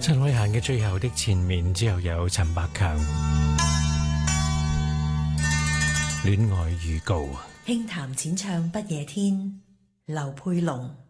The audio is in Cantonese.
陳慧嫻嘅最後的前面之後有陳百強戀愛預告， 輕談淺唱不夜天，劉佩龍。